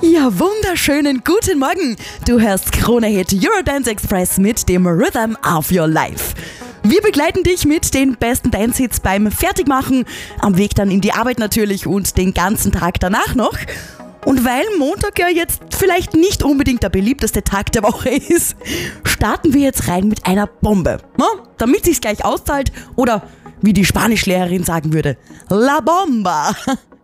Ja, wunderschönen guten Morgen. Du hörst Krone Hit Eurodance Express mit dem Rhythm of Your Life. Wir begleiten dich mit den besten Dance-Hits beim Fertigmachen, am Weg dann in die Arbeit natürlich und den ganzen Tag danach noch. Und weil Montag ja jetzt vielleicht nicht unbedingt der beliebteste Tag der Woche ist, starten wir jetzt rein mit einer Bombe. Na, damit sich's gleich auszahlt oder wie die Spanischlehrerin sagen würde, La Bomba.